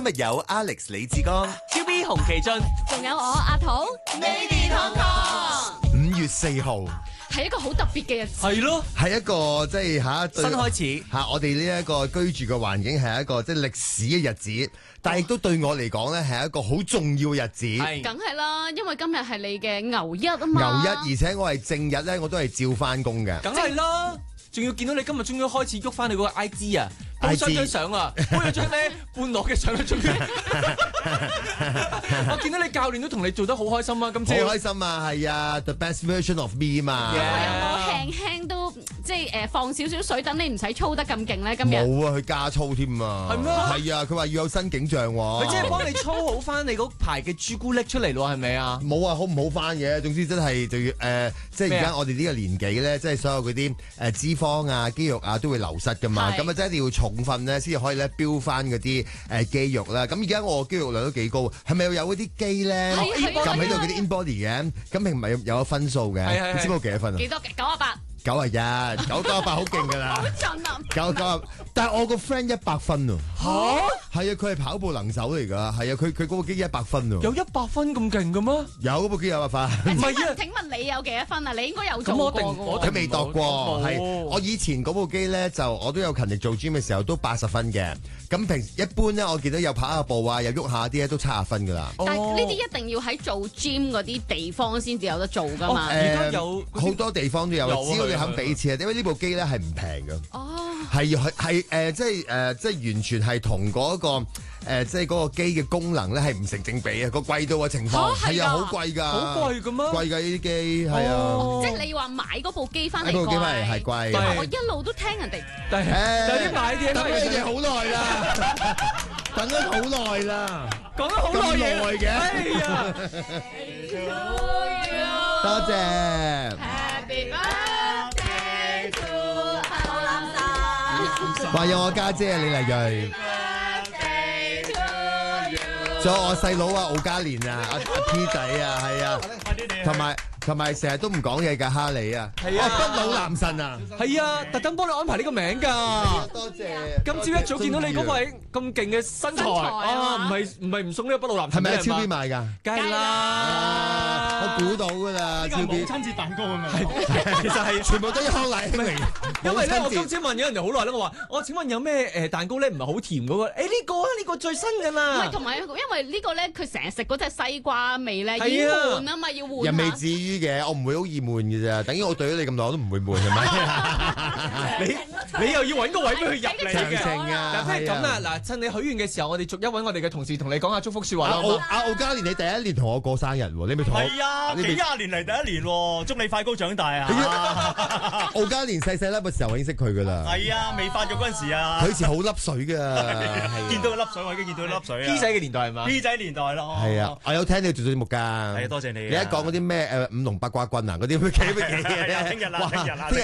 日有 Alex 李志剛、 超 B 洪其俊， 仲有我阿土。 Lady Hong Kong 5月4號係一個好特別嘅日子， 係咯， 係一個即係新開始我哋呢一個居住嘅環境係一個即係歷史嘅日子，但係亦都對我嚟講咧係一個好重要嘅日子。 係梗係啦，因為今日係你嘅牛一啊嘛。 牛一，而且我係正日咧，我都係照翻工嘅。 梗係啦，仲要見到你今日終於開始喐翻你嗰個 IG 啊！好新張相啊，好有張咧半裸嘅相啊，終於。我見到你教練都同你做得好開心啊，今次。 好開心啊，係啊 ，the best version of me 嘛。 有冇輕輕都即係放少少水，等你唔使操得咁勁咧？今日冇啊，佢加操添啊。 係咩？ 係啊，佢話要有新景象喎。 佢即係幫你操好翻你嗰排嘅朱古力出嚟咯，係咪啊？ 冇啊，好唔好翻嘅？總之真係就要即係而家我哋呢個年紀咧，即係所有嗰啲脂肪啊、肌肉啊都會流失噶嘛。咁啊，真係一定要重訓咧，先至可以咧標翻嗰啲肌肉啦。咁而家我肌肉量都幾高，係咪有嗰啲機咧撳喺度嗰啲 in body 嘅？咁係咪有個分數嘅？你知唔知我幾多分啊？ 幾多？98。 91、998好勁㗎啦！ 好盡啊 ！998，但係我個 friend 100分喎。 嚇！ 係啊，佢係跑步能手嚟㗎。係啊，佢嗰部機100分喎。 有100分咁勁嘅咩？ 有嗰部機有100分。 唔係啊！ 請問你有幾多分啊？你應該有做過㗎喎。 佢未度過，係我以前嗰部機咧，就我都有勤力做 gym 嘅時候都80分嘅。咁平時一般咧，我見到有跑下步啊，有喐下啲咧，都70分㗎啦。 但係呢啲一定要喺做 gym 嗰啲地方先至有得做㗎嘛。 而家有好多地方都有，只要你肯俾錢啊，因為呢部機咧係唔平㗎。 哦。 係即係完全係同嗰個即係嗰個機嘅功能咧係唔成正比啊！個貴到嘅情況係啊，好貴㗎， 好貴㗎咩？ 貴㗎呢啲機係啊！ 即係你話買嗰部機翻嚟貴， 嗰部機翻嚟係貴。 但係我一路都聽人哋， 但係啲買啲等你哋好耐啦，等咗好耐啦， 講咗好耐嘢嘅。 哎呀！ 多謝。 Happy birthday to 後男神。 話有我家姐李麗蕊，仲有我細佬啊，敖嘉年啊，阿 P 仔啊，係啊，同埋成日都唔講嘢嘅哈利啊， 係啊， 不老男神啊， 係啊，特登幫你安排呢個名㗎。 多謝。 今朝一早見到你嗰位咁勁嘅身材啊，唔係唔送呢個不老男神， 係咪喺超 B 買㗎？ 梗係啦， 我估到㗎啦，超 B 親節蛋糕啊嘛， 其實係全部都一康禮嚟。 因為咧，我今朝問咗人哋好耐咧，我話我請問有咩蛋糕咧唔係好甜嗰個？呢個啊，呢個最新㗎啦。 唔係，同埋因為呢個咧，佢成日食嗰隻西瓜味咧，已經悶啊嘛，要換下。 又未至於嘅，我唔會好易悶嘅咋。等於我對咗你咁耐，我都唔會悶係咪？ 你又要揾個位俾佢入嚟嘅。 長城啊！ 嗱，不如咁啦，嗱，趁你許願嘅時候，我哋逐一揾我哋嘅同事同你講下祝福説話啦。 阿敖嘉年，你第一年同我過生日喎，你咪同我係啊，幾廿年嚟第一年喎，祝你快高長大啊！ 敖嘉年細細粒嘅時候，我已經識佢噶啦。 係啊，未發育嗰陣時啊， 佢以前好粒水㗎， 見到佢粒水，我已經見到佢粒水啊 P 仔嘅年代係嘛 ？P 仔年代咯， 係啊，我有聽你做節目㗎。 係啊，多謝你。 你一講嗰啲咩五龍八卦棍啊，嗰啲咩幾乜嘢聽日啦，聽日啦。